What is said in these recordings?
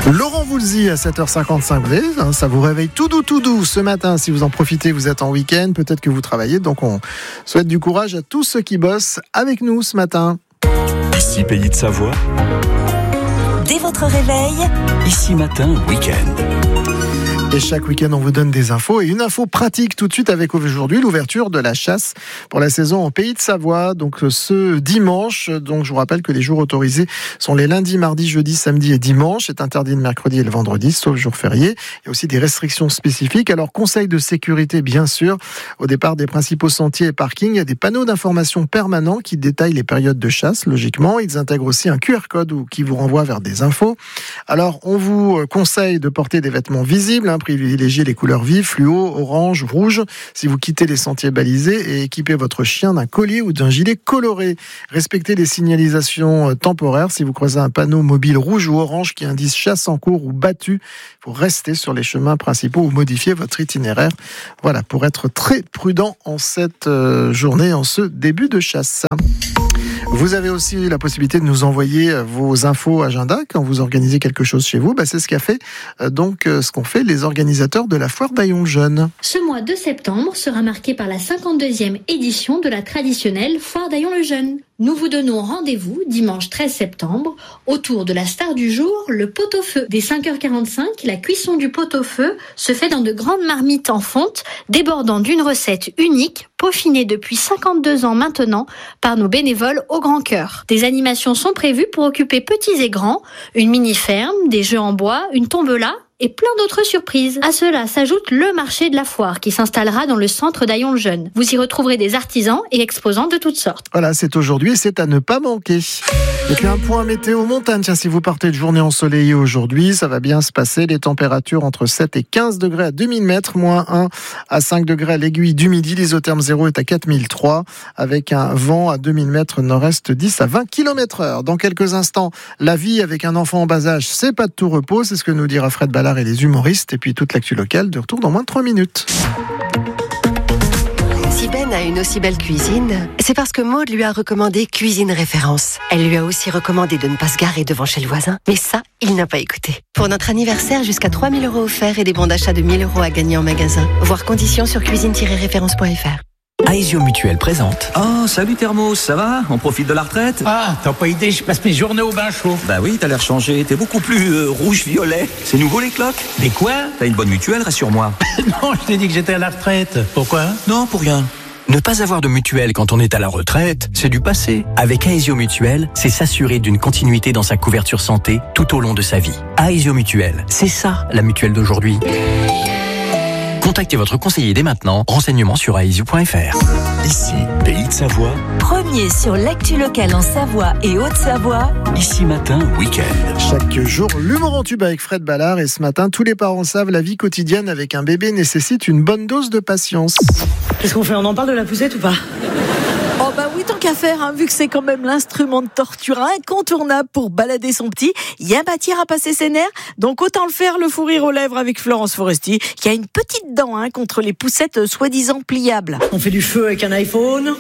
Laurent Voulzy à 7h55, ça vous réveille tout doux ce matin. Si vous en profitez, vous êtes en week-end, peut-être que vous travaillez. Donc on souhaite du courage à tous ceux qui bossent avec nous ce matin. Ici Pays de Savoie. Dès votre réveil, Ici Matin, week-end. Et chaque week-end, on vous donne des infos. Et une info pratique tout de suite avec aujourd'hui l'ouverture de la chasse pour la saison en Pays de Savoie. Donc ce dimanche, donc je vous rappelle que les jours autorisés sont les lundis, mardis, jeudis, samedis et dimanche. C'est interdit le mercredi et le vendredi, sauf jour férié. Il y a aussi des restrictions spécifiques. Alors conseil de sécurité, bien sûr. Au départ des principaux sentiers et parkings, il y a des panneaux d'information permanents qui détaillent les périodes de chasse, logiquement. Ils intègrent aussi un QR code qui vous renvoie vers des infos. Alors on vous conseille de porter des vêtements visibles, privilégiez les couleurs vives, fluo, orange, rouge, si vous quittez les sentiers balisés, et équipez votre chien d'un collier ou d'un gilet coloré. Respectez les signalisations temporaires. Si vous croisez un panneau mobile rouge ou orange qui indique chasse en cours ou battue, il faut rester sur les chemins principaux ou modifier votre itinéraire. Voilà, pour être très prudent en cette journée, en ce début de chasse. Vous avez aussi la possibilité de nous envoyer vos infos agenda quand vous organisez quelque chose chez vous. C'est ce qu'a fait ce qu'ont fait les organisateurs de la foire d'Aillon-le-Jeune. Ce mois de septembre sera marqué par la 52e édition de la traditionnelle foire d'Aillon-le-Jeune. Nous vous donnons rendez-vous dimanche 13 septembre autour de la star du jour, le pot-au-feu. Dès 5h45, la cuisson du pot-au-feu se fait dans de grandes marmites en fonte, débordant d'une recette unique, peaufinée depuis 52 ans maintenant par nos bénévoles au grand cœur. Des animations sont prévues pour occuper petits et grands, une mini-ferme, des jeux en bois, une tombola et plein d'autres surprises. À cela s'ajoute le marché de la foire qui s'installera dans le centre d'Aillon-le-Jeune. Vous y retrouverez des artisans et exposants de toutes sortes. Voilà, c'est aujourd'hui et c'est à ne pas manquer. Et puis un point météo montagne. Tiens, si vous partez de journée ensoleillée aujourd'hui, ça va bien se passer. Les températures entre 7 et 15 degrés à 2000 mètres, moins 1 à 5 degrés à l'aiguille du midi. L'isotherme 0 est à 4003 avec un vent à 2000 mètres nord-est 10 à 20 km/h. Dans quelques instants, la vie avec un enfant en bas âge, c'est pas de tout repos. C'est ce que nous dira Fred Ballard et les humoristes. Et puis toute l'actu locale de retour dans moins de 3 minutes. Si Ben a une aussi belle cuisine, c'est parce que Maud lui a recommandé Cuisine Référence. Elle lui a aussi recommandé de ne pas se garer devant chez le voisin. Mais ça, il n'a pas écouté. Pour notre anniversaire, jusqu'à 3 000 € offerts et des bons d'achat de 1 000 € à gagner en magasin. Voir conditions sur cuisine-référence.fr. Aesio Mutuel présente. Oh, salut Thermos, ça va? On profite de la retraite? Ah, t'as pas idée, je passe mes journées au bain chaud. Bah oui, t'as l'air changé, t'es beaucoup plus rouge-violet. C'est nouveau les cloques? Mais quoi? T'as une bonne mutuelle, rassure-moi. Non, je t'ai dit que j'étais à la retraite. Pourquoi? Non, pour rien. Ne pas avoir de mutuelle quand on est à la retraite, c'est du passé. Avec Aesio Mutuel, c'est s'assurer d'une continuité dans sa couverture santé tout au long de sa vie. Aesio Mutuel, c'est ça la mutuelle d'aujourd'hui. Contactez votre conseiller dès maintenant. Renseignements sur aesio.fr. Ici, Pays de Savoie. premier sur l'actu locale en Savoie et Haute-Savoie. Ici Matin, week-end. Chaque jour, l'humour en tube avec Fred Ballard. Et ce matin, tous les parents savent, la vie quotidienne avec un bébé nécessite une bonne dose de patience. Qu'est-ce qu'on fait? On en parle de la poussette ou pas? Oh bah oui, tant qu'à faire, vu que c'est quand même l'instrument de torture incontournable pour balader son petit, il y a matière à passer ses nerfs, donc autant le faire, le fou rire aux lèvres avec Florence Foresti, qui a une petite dent contre les poussettes soi-disant pliables. On fait du feu avec un iPhone.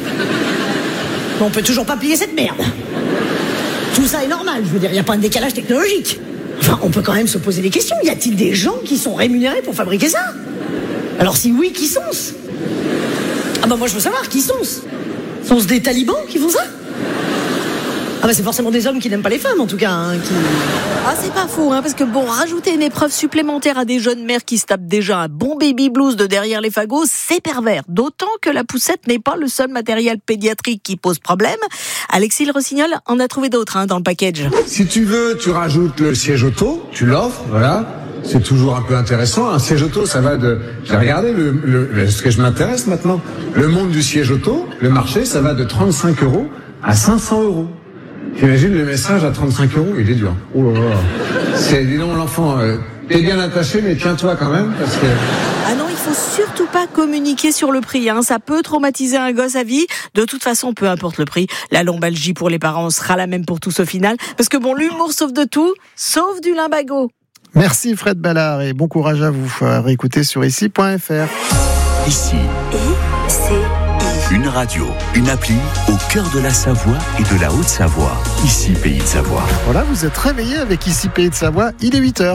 Mais on peut toujours pas plier cette merde. Tout ça est normal, je veux dire, il n'y a pas un décalage technologique. Enfin, on peut quand même se poser des questions. Y a-t-il des gens qui sont rémunérés pour fabriquer ça? Alors si oui, qui sont-ce? Ah bah moi je veux savoir, qui sont-ce? Sont-ce des talibans qui font ça? Ah bah c'est forcément des hommes qui n'aiment pas les femmes en tout cas. Ah c'est pas faux, parce que rajouter une épreuve supplémentaire à des jeunes mères qui se tapent déjà un bon baby blues de derrière les fagots, c'est pervers. D'autant que la poussette n'est pas le seul matériel pédiatrique qui pose problème. Alexis Le Rossignol en a trouvé d'autres dans le package. Si tu veux, tu rajoutes le siège auto, tu l'offres, voilà. C'est toujours un peu intéressant. Un siège auto, ça va de... J'ai regardé ce que je m'intéresse maintenant. Le monde du siège auto, le marché, ça va de 35 € à 500 €. J'imagine le message à 35 €, il est dur. Oh là là. Dis donc l'enfant, t'es bien attaché, mais tiens-toi quand même, parce que... Ah non, il faut surtout pas communiquer sur le prix, ça peut traumatiser un gosse à vie. De toute façon, peu importe le prix, la lombalgie pour les parents sera la même pour tous au final. Parce que l'humour sauve de tout, sauf du limbago. Merci Fred Ballard et bon courage à vous. Réécoutez sur ici.fr. Ici. ICI. Une radio, une appli au cœur de la Savoie et de la Haute-Savoie. Ici, Pays de Savoie. Voilà, vous êtes réveillés avec Ici Pays de Savoie, il est 8h.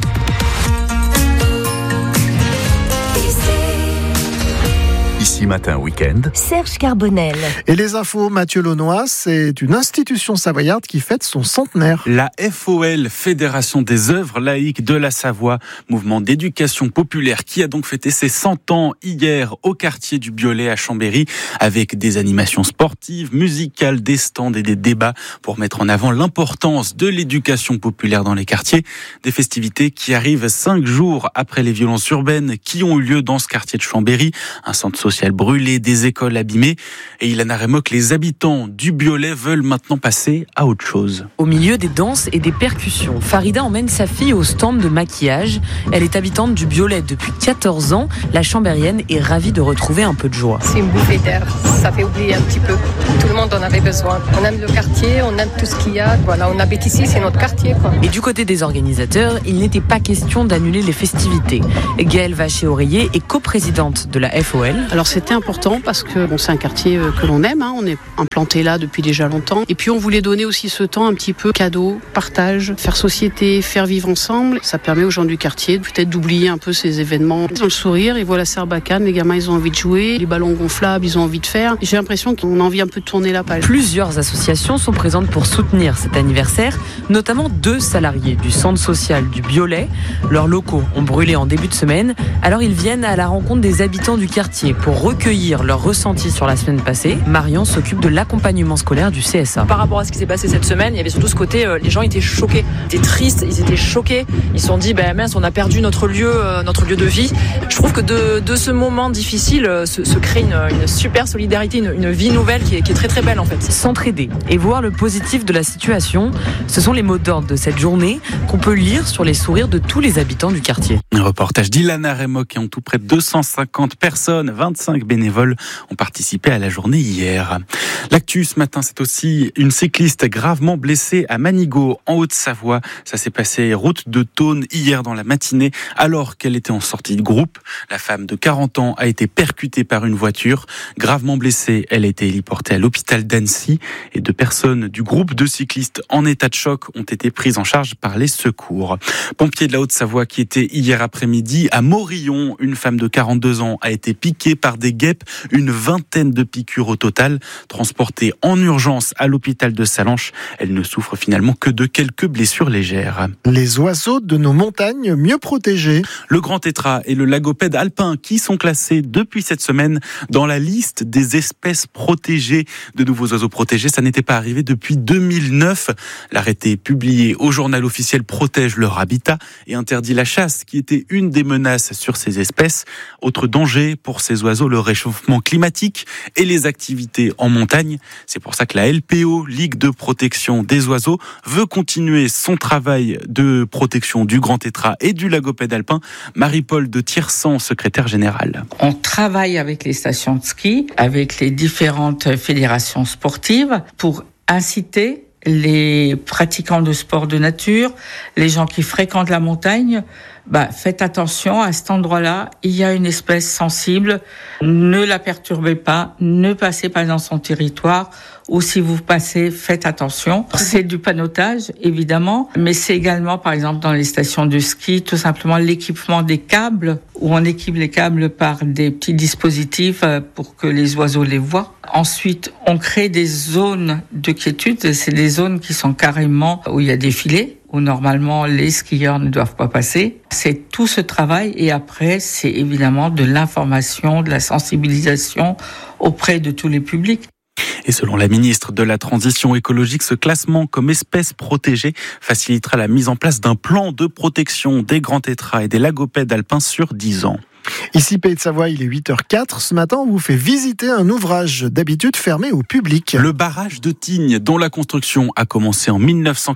Ici Matin Week-end. Serge Carbonel. Et les infos, Mathieu Launois, c'est une institution savoyarde qui fête son centenaire. La FOL, Fédération des œuvres laïques de la Savoie, mouvement d'éducation populaire qui a donc fêté ses 100 ans hier au quartier du Biolay à Chambéry avec des animations sportives, musicales, des stands et des débats pour mettre en avant l'importance de l'éducation populaire dans les quartiers. Des festivités qui arrivent 5 jours après les violences urbaines qui ont eu lieu dans ce quartier de Chambéry, un centre social brûlé, des écoles abîmées. Et Ilana Remoc, les habitants du Biolay veulent maintenant passer à autre chose. Au milieu des danses et des percussions, Farida emmène sa fille au stand de maquillage. Elle est habitante du Biolay depuis 14 ans. La Chambérienne est ravie de retrouver un peu de joie. C'est une bouffée d'air, ça fait oublier un petit peu. Tout le monde en avait besoin. On aime le quartier, on aime tout ce qu'il y a. Voilà, on habite ici, c'est notre quartier, quoi. Et du côté des organisateurs, il n'était pas question d'annuler les festivités. Gaëlle Vacher-Oreiller est coprésidente de la FOL. Alors c'était important parce que c'est un quartier que l'on aime, on est implanté là depuis déjà longtemps. Et puis on voulait donner aussi ce temps un petit peu cadeau, partage, faire société, faire vivre ensemble. Ça permet aux gens du quartier peut-être d'oublier un peu ces événements. Ils ont le sourire, ils voient la Sarbacane, les gamins ils ont envie de jouer, les ballons gonflables ils ont envie de faire. J'ai l'impression qu'on a envie un peu de tourner la page. Plusieurs associations sont présentes pour soutenir cet anniversaire, notamment 2 salariés du centre social du Biolay. Leurs locaux ont brûlé en début de semaine, alors ils viennent à la rencontre des habitants du quartier pour recueillir leurs ressentis sur la semaine passée. Marion s'occupe de l'accompagnement scolaire du CSA. Par rapport à ce qui s'est passé cette semaine, il y avait surtout ce côté, les gens étaient choqués, ils étaient tristes, ils étaient choqués. Ils se sont dit, mince, on a perdu notre lieu de vie. Je trouve que de ce moment difficile se crée une super solidarité, une vie nouvelle qui est très très belle en fait. S'entraider et voir le positif de la situation, ce sont les mots d'ordre de cette journée qu'on peut lire sur les sourires de tous les habitants du quartier. Un reportage d'Ilana Remoc et en tout près de 250 personnes, 25 bénévoles ont participé à la journée hier. L'actu ce matin, c'est aussi une cycliste gravement blessée à Manigot, en Haute-Savoie. Ça s'est passé route de Thônes hier dans la matinée, alors qu'elle était en sortie de groupe. La femme de 40 ans a été percutée par une voiture. Gravement blessée, elle a été héliportée à l'hôpital d'Annecy et 2 personnes du groupe de cyclistes en état de choc ont été prises en charge par les secours. Pompiers de la Haute-Savoie qui étaient hier après-midi à Morillon, une femme de 42 ans a été piquée par des guêpes, une vingtaine de piqûres au total, transportée en urgence à l'hôpital de Sallanches. Elle ne souffre finalement que de quelques blessures légères. Les oiseaux de nos montagnes mieux protégés. Le grand tétras et le lagopède alpin qui sont classés depuis cette semaine dans la liste des espèces protégées. De nouveaux oiseaux protégés, ça n'était pas arrivé depuis 2009. L'arrêté publié au journal officiel protège leur habitat et interdit la chasse qui était une des menaces sur ces espèces. Autre danger pour ces oiseaux, le réchauffement climatique et les activités en montagne. C'est pour ça que la LPO, Ligue de protection des oiseaux, veut continuer son travail de protection du grand tétras et du lagopède alpin. Marie-Paul de Tiersan, secrétaire générale. On travaille avec les stations de ski, avec les différentes fédérations sportives pour inciter les pratiquants de sport de nature, les gens qui fréquentent la montagne, faites attention, à cet endroit-là, il y a une espèce sensible, ne la perturbez pas, ne passez pas dans son territoire, ou si vous passez, faites attention. C'est du panotage, évidemment, mais c'est également, par exemple, dans les stations de ski, tout simplement l'équipement des câbles, où on équipe les câbles par des petits dispositifs pour que les oiseaux les voient. Ensuite, on crée des zones de quiétude, c'est des zones qui sont carrément où il y a des filets, où normalement les skieurs ne doivent pas passer. C'est tout ce travail et après, c'est évidemment de l'information, de la sensibilisation auprès de tous les publics. Et selon la ministre de la Transition écologique, ce classement comme espèce protégée facilitera la mise en place d'un plan de protection des grands tétras et des lagopèdes alpins sur 10 ans. Ici, Pays de Savoie, il est 8h04. Ce matin, on vous fait visiter un ouvrage d'habitude fermé au public. Le barrage de Tignes, dont la construction a commencé en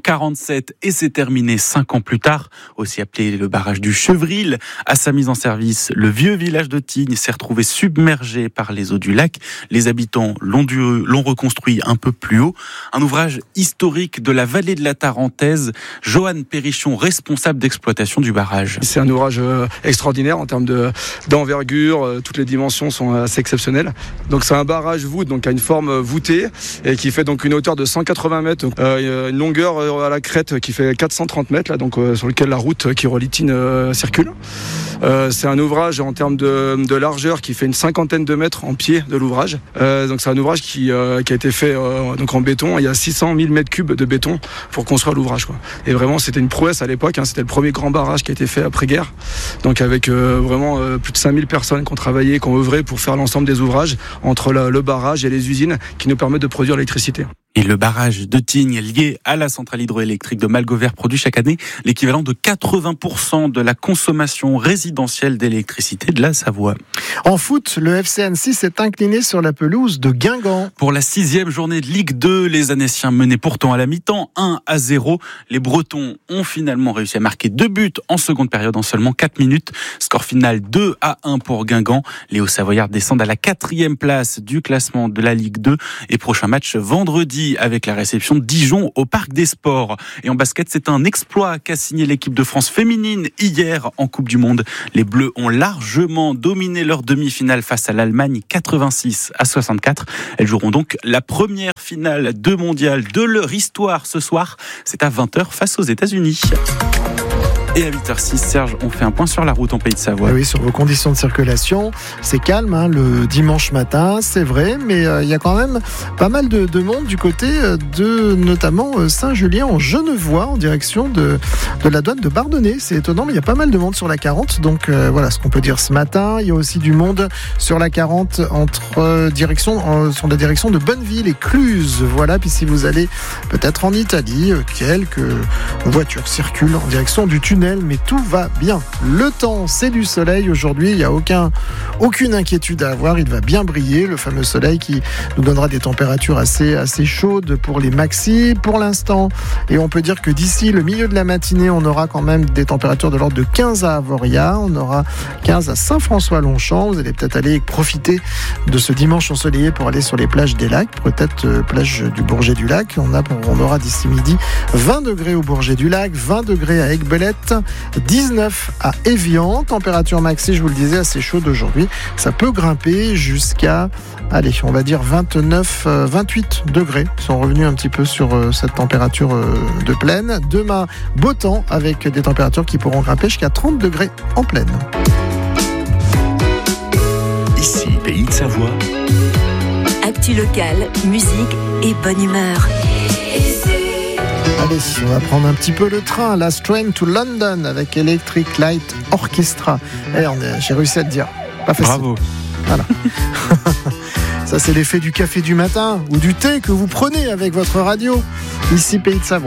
1947 et s'est terminée 5 ans plus tard, aussi appelé le barrage du Chevril. À sa mise en service, le vieux village de Tignes s'est retrouvé submergé par les eaux du lac. Les habitants l'ont reconstruit un peu plus haut. Un ouvrage historique de la vallée de la Tarentaise. Johan Périchon, responsable d'exploitation du barrage. C'est un ouvrage extraordinaire en termes de d'envergure, toutes les dimensions sont assez exceptionnelles. Donc c'est un barrage voûte, donc à une forme voûtée et qui fait donc une hauteur de 180 mètres, une longueur à la crête qui fait 430 mètres là, donc sur lequel la route qui relie Tignes circule. C'est un ouvrage en termes de largeur qui fait une 50aine de mètres en pied de l'ouvrage. Donc c'est un ouvrage qui a été fait donc en béton. Il y a 600 000 mètres cubes de béton pour construire l'ouvrage, quoi. Et vraiment c'était une prouesse à l'époque, hein. C'était le premier grand barrage qui a été fait après-guerre. Donc avec vraiment plus de 5000 personnes qui ont travaillé, qui ont œuvré pour faire l'ensemble des ouvrages entre le barrage et les usines qui nous permettent de produire l'électricité. Et le barrage de Tignes, lié à la centrale hydroélectrique de Malgovert, produit chaque année l'équivalent de 80% de la consommation résidentielle d'électricité de la Savoie. En foot, le FC Annecy s'est incliné sur la pelouse de Guingamp. Pour la 6e journée de Ligue 2, les Annéciens menaient pourtant à la mi-temps 1-0. Les Bretons ont finalement réussi à marquer 2 buts en seconde période en seulement 4 minutes. Score final 2-1 pour Guingamp. Les Hauts-Savoyards descendent à la 4e place du classement de la Ligue 2. Et prochain match vendredi avec la réception de Dijon au Parc des Sports. Et en basket, c'est un exploit qu'a signé l'équipe de France féminine hier en Coupe du Monde. Les Bleus ont largement dominé leur demi-finale face à l'Allemagne, 86-64. Elles joueront donc la première finale de mondial de leur histoire ce soir. C'est à 20h face aux États-Unis. Et à 8h06, Serge, on fait un point sur la route en Pays de Savoie. Oui, sur vos conditions de circulation. C'est calme, hein, le dimanche matin, c'est vrai, mais il y a quand même pas mal de monde du côté de notamment Saint-Julien en Genevois, en direction de la douane de Bardonnay. C'est étonnant, mais il y a pas mal de monde sur la 40. Donc voilà ce qu'on peut dire ce matin. Il y a aussi du monde sur la 40 sur la direction de Bonneville et Cluse. Voilà, puis si vous allez peut-être en Italie, quelques voitures circulent en direction du tunnel, mais tout va bien. Le temps, c'est du soleil aujourd'hui, il n'y a aucune inquiétude à avoir, il va bien briller, le fameux soleil qui nous donnera des températures assez chaudes pour les maxis pour l'instant, et on peut dire que d'ici le milieu de la matinée, on aura quand même des températures de l'ordre de 15 à Avoria, on aura 15 à Saint-François-Longchamp. Vous allez peut-être aller profiter de ce dimanche ensoleillé pour aller sur les plages des lacs, peut-être plage du Bourget-du-Lac. On aura d'ici midi 20 degrés au Bourget-du-Lac, 20 degrés à Aiguebelette, 19 à Évian, température maxi, je vous le disais, assez chaude aujourd'hui. Ça peut grimper jusqu'à, on va dire 28 degrés. Ils sont revenus un petit peu sur cette température de plaine. Demain, beau temps avec des températures qui pourront grimper jusqu'à 30 degrés en plaine. Ici, Pays de Savoie. Actu locale, musique et bonne humeur. Allez, on va prendre un petit peu le train. Last Train to London avec Electric Light Orchestra. J'ai réussi à le dire. Pas facile. Bravo. Voilà. Ça, c'est l'effet du café du matin ou du thé que vous prenez avec votre radio. Ici, Pays de Savoie.